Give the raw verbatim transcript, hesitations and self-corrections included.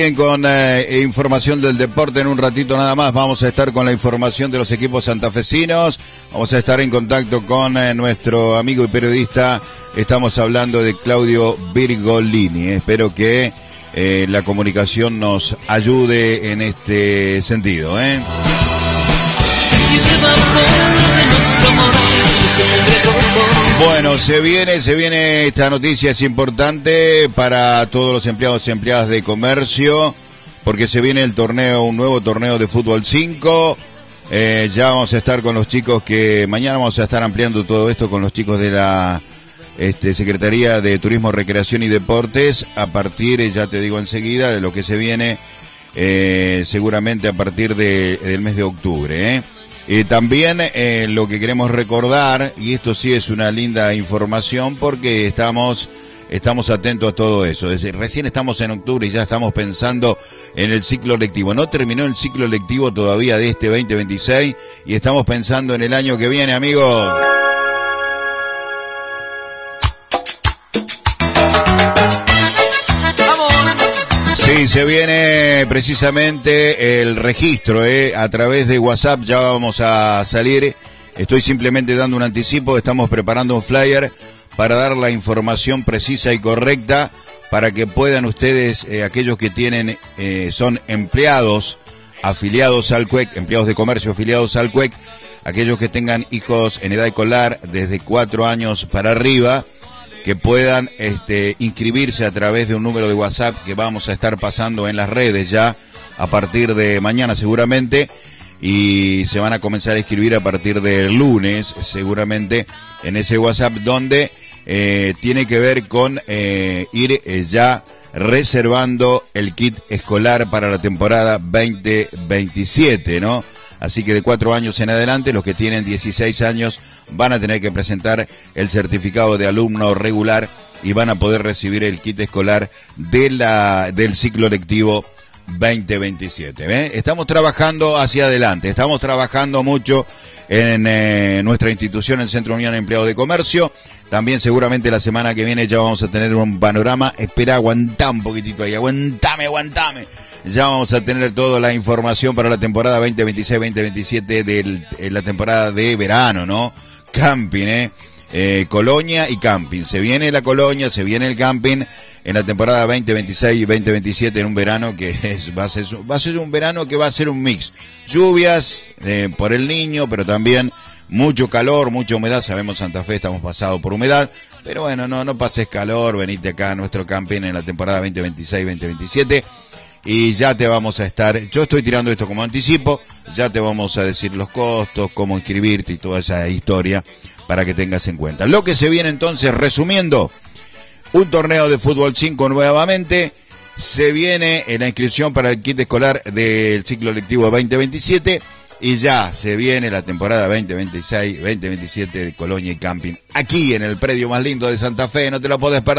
Bien, con eh, información del deporte en un ratito nada más. Vamos a estar con la información de los equipos santafesinos. Vamos a estar en contacto con eh, nuestro amigo y periodista. Estamos hablando de Claudio Virgolini. Espero que eh, la comunicación nos ayude en este sentido, ¿eh? Bueno, se viene, se viene esta noticia, es importante para todos los empleados y empleadas de comercio, porque se viene el torneo, un nuevo torneo de fútbol cinco. Eh, ya vamos a estar con los chicos que mañana vamos a estar ampliando todo esto con los chicos de la este, Secretaría de Turismo, Recreación y Deportes, a partir, ya te digo enseguida, de lo que se viene eh, seguramente a partir de, del mes de octubre, ¿eh? Eh, también eh, lo que queremos recordar, y esto sí es una linda información porque estamos estamos atentos a todo eso. Es decir, recién estamos en octubre y ya estamos pensando en el ciclo lectivo. No terminó el ciclo lectivo todavía de este veinte veintiséis y estamos pensando en el año que viene, amigos. Sí, se viene precisamente el registro, ¿eh? A través de WhatsApp ya vamos a salir. Estoy simplemente dando un anticipo, estamos preparando un flyer para dar la información precisa y correcta para que puedan ustedes, eh, aquellos que tienen, eh, son empleados afiliados al C U E C, empleados de comercio afiliados al C U E C, aquellos que tengan hijos en edad escolar desde cuatro años para arriba, que puedan este, inscribirse a través de un número de WhatsApp que vamos a estar pasando en las redes ya a partir de mañana seguramente, y se van a comenzar a inscribir a partir del lunes seguramente en ese WhatsApp, donde eh, tiene que ver con eh, ir eh, ya reservando el kit escolar para la temporada veinte veintisiete, ¿no? Así que de cuatro años en adelante, los que tienen dieciséis años van a tener que presentar el certificado de alumno regular y van a poder recibir el kit escolar de la del ciclo lectivo veinte veintisiete. ¿Ve? Estamos trabajando hacia adelante, estamos trabajando mucho en eh, nuestra institución, el Centro Unión Empleados de Comercio. También seguramente la semana que viene ya vamos a tener un panorama. Espera, aguantá un poquitito ahí, aguantame, aguantame. Ya vamos a tener toda la información para la temporada veinte veintiséis veinte veintisiete de la temporada de verano, ¿no? Camping, ¿eh? eh Colonia y camping. Se viene la colonia, se viene el camping en la temporada veinte veintiséis y veinte veintisiete, en un verano que es, va a ser, va a ser un verano que va a ser un mix. Lluvias eh, por el niño, pero también mucho calor, mucha humedad. Sabemos, Santa Fe estamos pasados por humedad, pero bueno, no, no pases calor, venite acá a nuestro camping en la temporada veinte veintiséis veinte veintisiete. Y ya te vamos a estar, yo estoy tirando esto como anticipo, ya te vamos a decir los costos, cómo inscribirte y toda esa historia para que tengas en cuenta. Lo que se viene entonces, resumiendo, un torneo de fútbol cinco nuevamente, se viene en la inscripción para el kit escolar del ciclo lectivo veinte veintisiete y ya se viene la temporada veinte veintiséis veinte veintisiete de Colonia y Camping, aquí en el predio más lindo de Santa Fe, no te lo podés perder.